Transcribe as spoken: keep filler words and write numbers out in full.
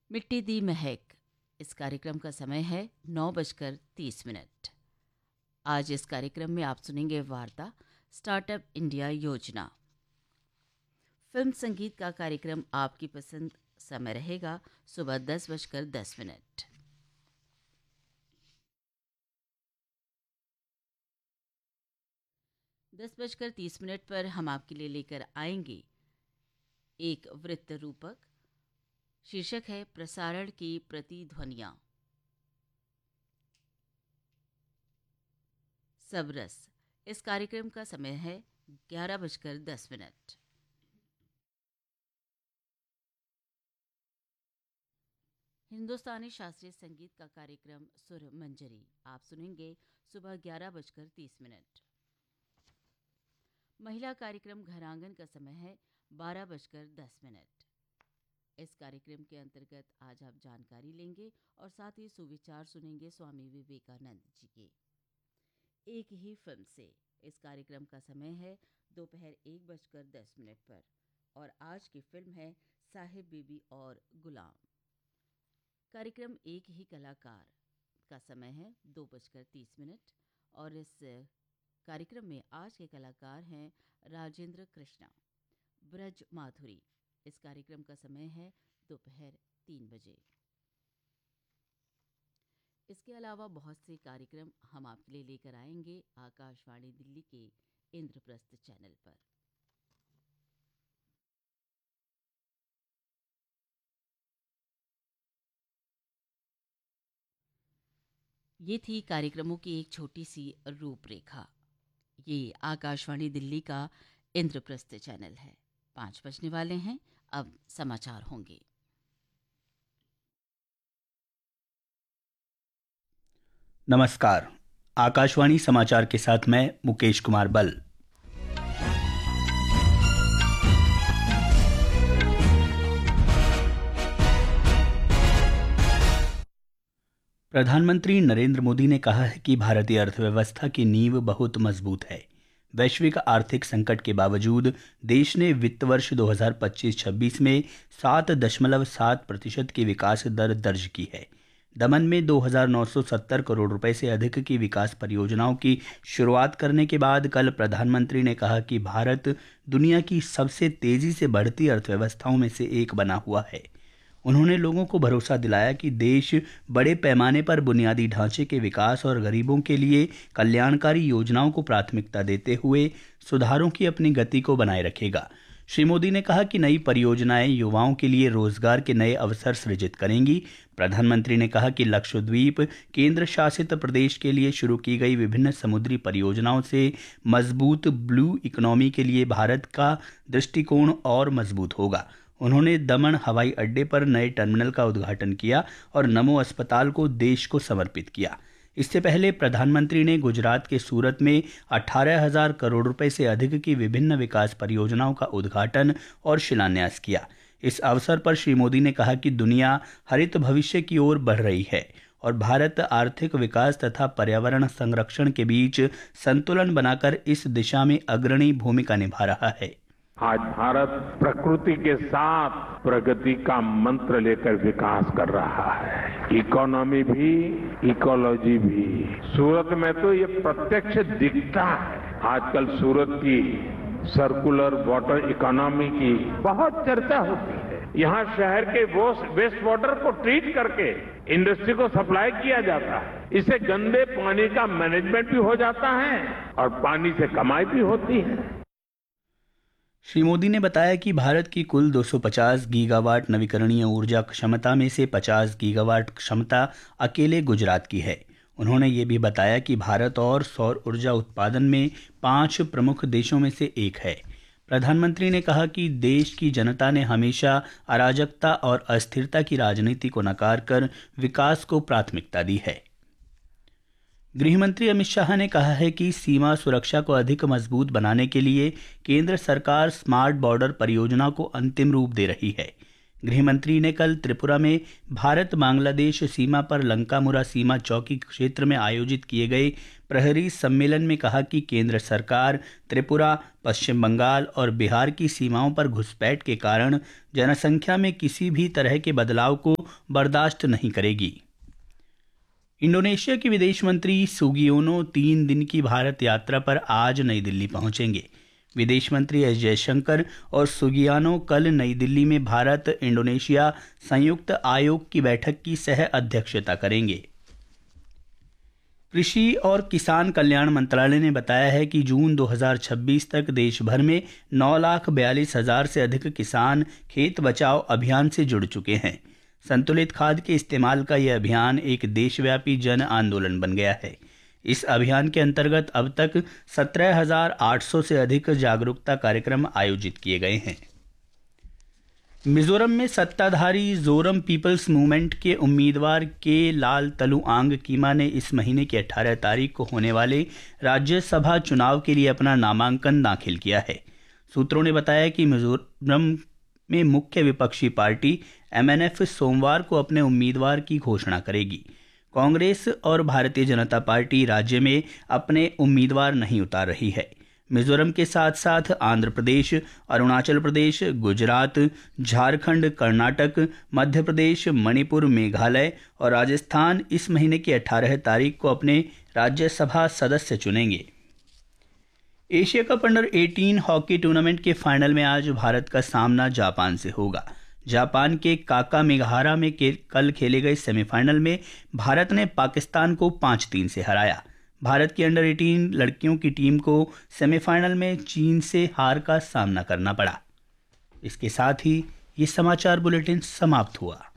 मिट्टी दी महक। इस कार्यक्रम का समय है नौ बजकर तीस मिनट। आज इस कार्यक्रम में आप सुनेंगे वार्ता स्टार्टअप इंडिया योजना। फिल्म संगीत का कार्यक्रम आपकी पसंद। समय रहेगा सुबह दस बजकर दस मिनट। दस बजकर तीस मिनट पर हम आपके लिए लेकर आएंगे एक वृत्त रूपक। शीर्षक है प्रसारण की प्रतिध्वनियां। सबरस। इस कार्यक्रम का समय है ग्यारह बजकर दस मिनट। हिंदुस्तानी शास्त्रीय संगीत का कार्यक्रम सुर मंजरी आप सुनेंगे सुबह ग्यारह बजकर तीस मिनट। महिला कार्यक्रम घरांगन का समय है बारह बजकर दस मिनट। इस कार्यक्रम के अंतर्गत आज आप जानकारी लेंगे और साथ ही सुविचार सुनेंगे स्वामी विवेकानंद जी के एक ही फिल्म से। इस कार्यक्रम का समय है दोपहर एक बजकर दस मिनट पर और आज की फिल्म है साहिब बीबी और गुलाम। कार्यक्रम एक ही कलाकार का समय है दो बजकर तीस मिनट और इस कार्यक्रम में आज के कलाकार हैं राजेंद्र कृष्णा, ब्रज माधुरी। इस कार्यक्रम का समय है दोपहर तीन बजे। इसके अलावा बहुत से कार्यक्रम हम आपके लिए लेकर आएंगे आकाशवाणी दिल्ली के इंद्रप्रस्थ चैनल पर। ये थी कार्यक्रमों की एक छोटी सी रूपरेखा। ये आकाशवाणी दिल्ली का इंद्रप्रस्थ चैनल है। पाँच बजने वाले हैं, अब समाचार होंगे। नमस्कार, आकाशवाणी समाचार के साथ मैं मुकेश कुमार बल। प्रधानमंत्री नरेंद्र मोदी ने कहा है कि भारतीय अर्थव्यवस्था की नींव बहुत मजबूत है। वैश्विक आर्थिक संकट के बावजूद देश ने वित्त वर्ष दो हज़ार पच्चीस छब्बीस में सात दशमलव सात प्रतिशत की विकास दर दर्ज की है। दमन में दो हज़ार नौ सौ सत्तर करोड़ रुपए से अधिक की विकास परियोजनाओं की शुरुआत करने के बाद कल प्रधानमंत्री ने कहा कि भारत दुनिया की सबसे तेजी से बढ़ती अर्थव्यवस्थाओं में से एक बना हुआ है। उन्होंने लोगों को भरोसा दिलाया कि देश बड़े पैमाने पर बुनियादी ढांचे के विकास और गरीबों के लिए कल्याणकारी योजनाओं को प्राथमिकता देते हुए सुधारों की अपनी गति को बनाए रखेगा। श्री मोदी ने कहा कि नई परियोजनाएं युवाओं के लिए रोजगार के नए अवसर सृजित करेंगी। प्रधानमंत्री ने कहा कि लक्षद्वीप केंद्र शासित प्रदेश के लिए शुरू की गई विभिन्न समुद्री परियोजनाओं से मजबूत ब्लू इकोनॉमी के लिए भारत का दृष्टिकोण और मजबूत होगा। उन्होंने दमन हवाई अड्डे पर नए टर्मिनल का उद्घाटन किया और नमो अस्पताल को देश को समर्पित किया। इससे पहले प्रधानमंत्री ने गुजरात के सूरत में अठारह हजार करोड़ रुपए से अधिक की विभिन्न विकास परियोजनाओं का उद्घाटन और शिलान्यास किया। इस अवसर पर श्री मोदी ने कहा कि दुनिया हरित भविष्य की ओर बढ़ रही है और भारत आर्थिक विकास तथा पर्यावरण संरक्षण के बीच संतुलन बनाकर इस दिशा में अग्रणी भूमिका निभा रहा है। आज भारत प्रकृति के साथ प्रगति का मंत्र लेकर विकास कर रहा है। इकोनॉमी भी, इकोलॉजी भी। सूरत में तो ये प्रत्यक्ष दिखता है। आजकल सूरत की सर्कुलर वाटर इकोनॉमी की बहुत चर्चा होती है। यहाँ शहर के वेस्ट वाटर को ट्रीट करके इंडस्ट्री को सप्लाई किया जाता है। इससे गंदे पानी का मैनेजमेंट भी हो जाता है और पानी से कमाई भी होती है। श्री मोदी ने बताया कि भारत की कुल दो सौ पचास गीगावाट नवीकरणीय ऊर्जा क्षमता में से पचास गीगावाट क्षमता अकेले गुजरात की है। उन्होंने ये भी बताया कि भारत और सौर ऊर्जा उत्पादन में पांच प्रमुख देशों में से एक है। प्रधानमंत्री ने कहा कि देश की जनता ने हमेशा अराजकता और अस्थिरता की राजनीति को नकार कर विकास को प्राथमिकता दी है। गृहमंत्री अमित शाह ने कहा है कि सीमा सुरक्षा को अधिक मजबूत बनाने के लिए केंद्र सरकार स्मार्ट बॉर्डर परियोजना को अंतिम रूप दे रही है। गृहमंत्री ने कल त्रिपुरा में भारत बांग्लादेश सीमा पर लंकामुरा सीमा चौकी क्षेत्र में आयोजित किए गए प्रहरी सम्मेलन में कहा कि केंद्र सरकार त्रिपुरा, पश्चिम बंगाल और बिहार की सीमाओं पर घुसपैठ के कारण जनसंख्या में किसी भी तरह के बदलाव को बर्दाश्त नहीं करेगी। इंडोनेशिया के विदेश मंत्री सुगियोनो तीन दिन की भारत यात्रा पर आज नई दिल्ली पहुंचेंगे। विदेश मंत्री एस जयशंकर और सुगियानो कल नई दिल्ली में भारत इंडोनेशिया संयुक्त आयोग की बैठक की सह अध्यक्षता करेंगे। कृषि और किसान कल्याण मंत्रालय ने बताया है कि जून दो हज़ार छब्बीस तक देश भर में नौ लाख बयालीस हजार से अधिक किसान खेत बचाओ अभियान से जुड़ चुके हैं। संतुलित खाद के इस्तेमाल का यह अभियान एक देशव्यापी जन आंदोलन बन गया है। इस अभियान के अंतर्गत अब तक सत्रह हजार आठ सौ से अधिक जागरूकता कार्यक्रम आयोजित किए गए हैं। मिजोरम में सत्ताधारी जोरम पीपल्स मूवमेंट के उम्मीदवार के लाल तलुआंग कीमा ने इस महीने की अठारह तारीख को होने वाले राज्यसभा चुनाव के लिए अपना नामांकन दाखिल किया है। सूत्रों ने बताया कि मिजोरम में मुख्य विपक्षी पार्टी एम एन एफ सोमवार को अपने उम्मीदवार की घोषणा करेगी। कांग्रेस और भारतीय जनता पार्टी राज्य में अपने उम्मीदवार नहीं उतार रही है। मिजोरम के साथ साथ आंध्र प्रदेश, अरुणाचल प्रदेश, गुजरात, झारखंड, कर्नाटक, मध्य प्रदेश, मणिपुर, मेघालय और राजस्थान इस महीने की अठारह तारीख को अपने राज्यसभा सदस्य चुनेंगे। एशिया कप अंडर अठारह हॉकी टूर्नामेंट के फाइनल में आज भारत का सामना जापान से होगा। जापान के काकामिगाहारा में के कल खेले गए सेमीफाइनल में भारत ने पाकिस्तान को पाँच तीन से हराया। भारत की अंडर अठारह लड़कियों की टीम को सेमीफाइनल में चीन से हार का सामना करना पड़ा। इसके साथ ही ये समाचार बुलेटिन समाप्त हुआ।